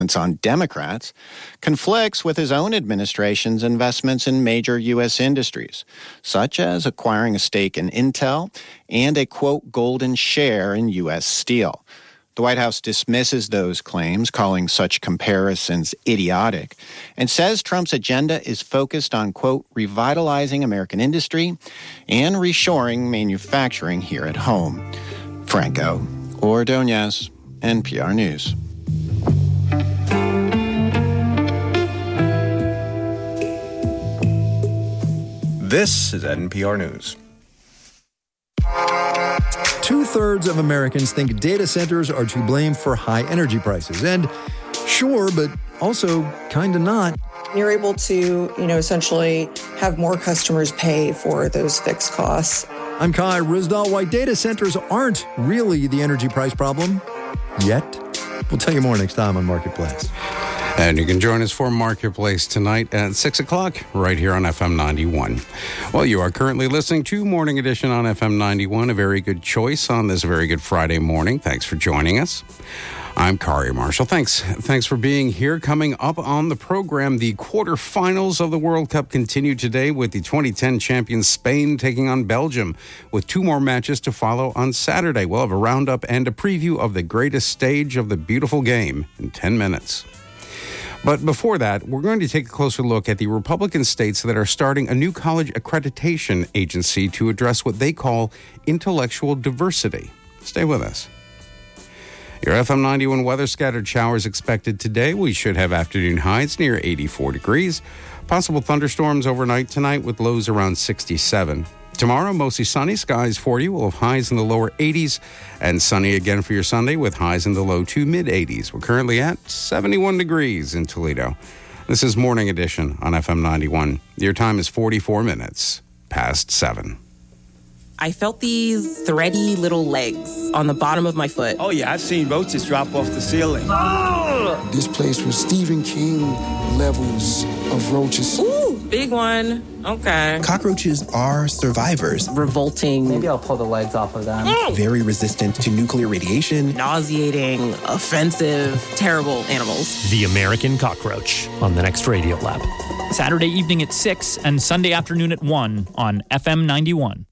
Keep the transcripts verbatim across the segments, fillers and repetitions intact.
on Democrats conflicts with his own administration's investments in major U S industries, such as acquiring a stake in Intel and a, quote, golden share in U S Steel. The White House dismisses those claims, calling such comparisons idiotic, and says Trump's agenda is focused on, quote, revitalizing American industry and reshoring manufacturing here at home. Franco Ordonez, N P R News. This is N P R News. Two-thirds of Americans think data centers are to blame for high energy prices. And sure, but also kind of not. You're able to, you know, essentially have more customers pay for those fixed costs. I'm Kai Ryssdal. Why data centers aren't really the energy price problem yet. We'll tell you more next time on Marketplace. And you can join us for Marketplace tonight at six o'clock right here on F M ninety-one. Well, you are currently listening to Morning Edition on F M ninety-one, a very good choice on this very good Friday morning. Thanks for joining us. I'm Kari Marshall. Thanks. Thanks for being here. Coming up on the program, the quarterfinals of the World Cup continue today with the twenty ten champion Spain taking on Belgium, with two more matches to follow on Saturday. We'll have a roundup and a preview of the greatest stage of the beautiful game in ten minutes. But before that, we're going to take a closer look at the Republican states that are starting a new college accreditation agency to address what they call intellectual diversity. Stay with us. Your F M ninety-one weather, scattered showers expected today. We should have afternoon highs near eighty-four degrees. Possible thunderstorms overnight tonight with lows around sixty-seven. Tomorrow, mostly sunny skies for you. We'll have highs in the lower eighties and sunny again for your Sunday with highs in the low to mid-eighties. We're currently at seventy-one degrees in Toledo. This is Morning Edition on F M ninety-one. Your time is forty-four minutes past seven. I felt these thready little legs on the bottom of my foot. Oh, yeah, I've seen roaches drop off the ceiling. Oh! This place was Stephen King levels of roaches. Ooh, big one. Okay. Cockroaches are survivors. Revolting. Maybe I'll pull the legs off of them. Mm. Very resistant to nuclear radiation. Nauseating, offensive, terrible animals. The American Cockroach on the next Radio Lab. Saturday evening at six and Sunday afternoon at one on F M ninety-one.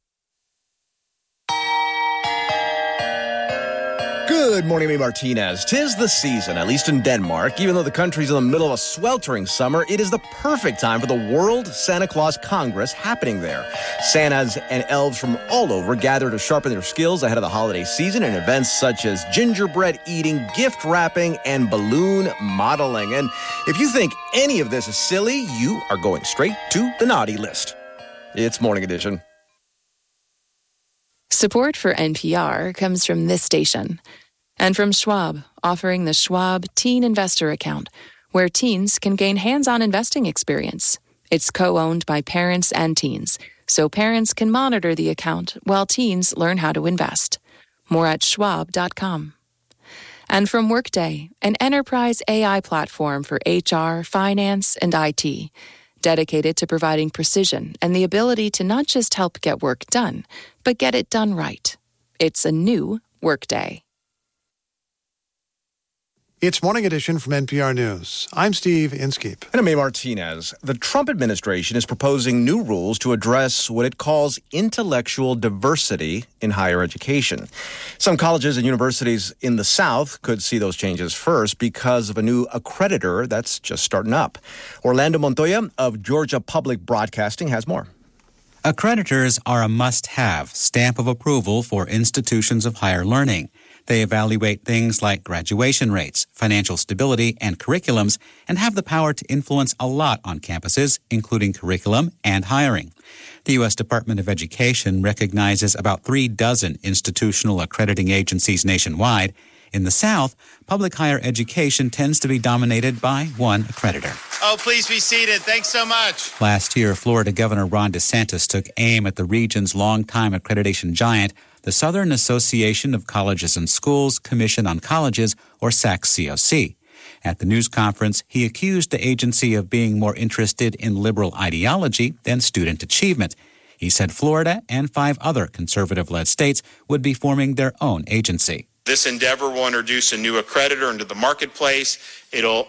Good morning, me Martinez. 'Tis the season, at least in Denmark. Even though the country's in the middle of a sweltering summer, it is the perfect time for the World Santa Claus Congress happening there. Santas and elves from all over gather to sharpen their skills ahead of the holiday season in events such as gingerbread eating, gift wrapping, and balloon modeling. And if you think any of this is silly, you are going straight to the naughty list. It's Morning Edition. Support for N P R comes from this station and from Schwab, offering the Schwab Teen Investor Account, where teens can gain hands-on investing experience. It's co-owned by parents and teens, so parents can monitor the account while teens learn how to invest. More at schwab dot com. And from Workday, an enterprise A I platform for H R, finance, and I T, dedicated to providing precision and the ability to not just help get work done, but get it done right. It's a new Workday. It's Morning Edition from N P R News. I'm Steve Inskeep. And I'm A. Martinez. The Trump administration is proposing new rules to address what it calls intellectual diversity in higher education. Some colleges and universities in the South could see those changes first because of a new accreditor that's just starting up. Orlando Montoya of Georgia Public Broadcasting has more. Accreditors are a must-have stamp of approval for institutions of higher learning. They evaluate things like graduation rates, financial stability, and curriculums, and have the power to influence a lot on campuses, including curriculum and hiring. The U S Department of Education recognizes about three dozen institutional accrediting agencies nationwide. In the South, public higher education tends to be dominated by one accreditor. Oh, please be seated. Thanks so much. Last year, Florida Governor Ron DeSantis took aim at the region's longtime accreditation giant, the Southern Association of Colleges and Schools Commission on Colleges, or S A C C O C. At the news conference, he accused the agency of being more interested in liberal ideology than student achievement. He said Florida and five other conservative-led states would be forming their own agency. This endeavor will introduce a new accreditor into the marketplace. It'll